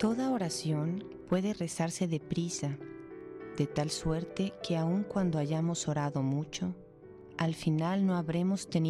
Toda oración puede rezarse deprisa, de tal suerte que aun cuando hayamos orado mucho, al final no habremos tenido